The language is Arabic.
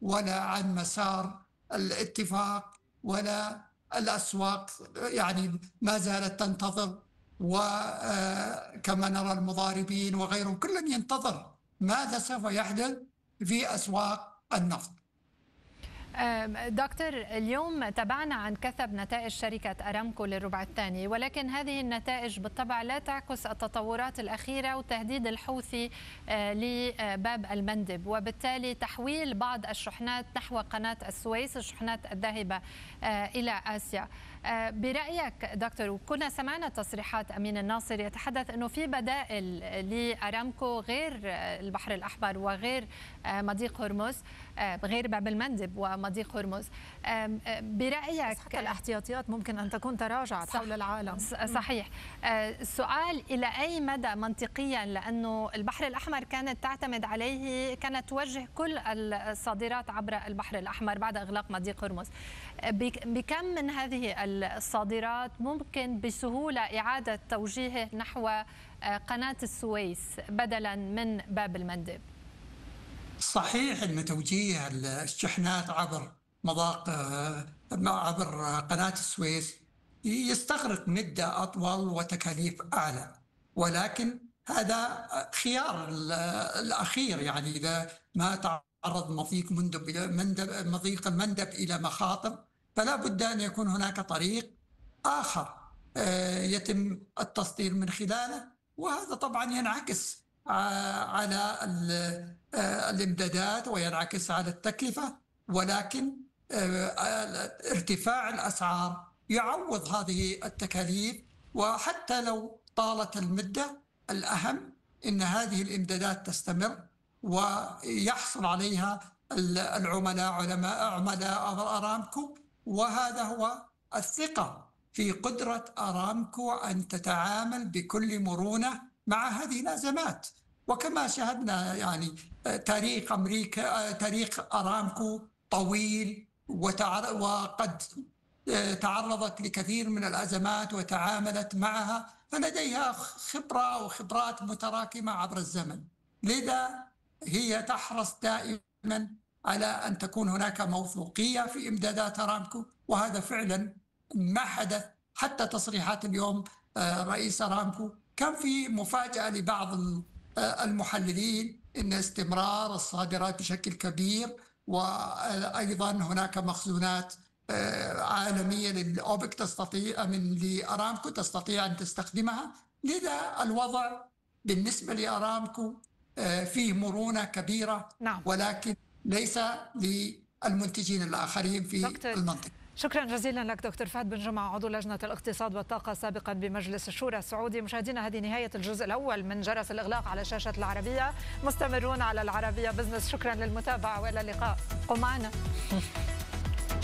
ولا عن مسار الاتفاق، ولا الأسواق يعني ما زالت تنتظر، وكما نرى المضاربين وغيرهم كل ينتظر ماذا سوف يحدث في أسواق النفط. دكتور، اليوم تابعنا عن كثب نتائج شركة أرامكو للربع الثاني، ولكن هذه النتائج بالطبع لا تعكس التطورات الأخيرة وتهديد الحوثي لباب المندب، وبالتالي تحويل بعض الشحنات نحو قناة السويس، الشحنات الذاهبة إلى آسيا. برأيك دكتور، وكنا سمعنا تصريحات أمين الناصر يتحدث أنه في بدائل لأرامكو غير البحر الأحمر وغير مضيق هرمز، غير باب المندب ومضيق هرمز. برأيك حتى الاحتياطيات ممكن أن تكون تراجعت حول العالم. صحيح. السؤال إلى أي مدى منطقيا، لأنه البحر الأحمر كانت تعتمد عليه، كانت توجه كل الصادرات عبر البحر الأحمر بعد إغلاق مضيق هرمز، بكم من هذه الصادرات ممكن بسهولة إعادة توجيهه نحو قناة السويس بدلا من باب المندب؟ صحيح أن توجيه الشحنات عبر عبر قناة السويس يستغرق مدة أطول وتكاليف أعلى، ولكن هذا خيار الأخير. يعني إذا ما تعرض مضيق المندب إلى مخاطر، فلا بد أن يكون هناك طريق آخر يتم التصدير من خلاله، وهذا طبعا ينعكس على الامدادات وينعكس على التكلفة، ولكن ارتفاع الأسعار يعوض هذه التكاليف. وحتى لو طالت المدة، الأهم أن هذه الامدادات تستمر ويحصل عليها عملاء أرامكو، وهذا هو الثقة في قدرة أرامكو أن تتعامل بكل مرونة مع هذه الأزمات. وكما شاهدنا يعني تاريخ أرامكو طويل، وقد تعرضت لكثير من الأزمات وتعاملت معها، فلديها خبرة وخبرات متراكمة عبر الزمن. لذا هي تحرص دائما على أن تكون هناك موثوقية في إمدادات أرامكو، وهذا فعلا ما حدث. حتى تصريحات اليوم رئيس أرامكو كان في مفاجأة لبعض المحللين أن استمرار الصادرات بشكل كبير، وأيضا هناك مخزونات عالمية للأوبك لأرامكو تستطيع أن تستخدمها. لذا الوضع بالنسبة لأرامكو فيه مرونة كبيرة، نعم. ولكن ليس للمنتجين الآخرين في المنطقة. شكرا جزيلا لك دكتور فهد بن جمعة، عضو لجنة الاقتصاد والطاقة سابقا بمجلس الشورى السعودي. مشاهدينا، هذه نهاية الجزء الأول من جرس الإغلاق على شاشة العربية. مستمرون على العربية بزنس. شكرا للمتابعة وإلى اللقاء. قم معنا.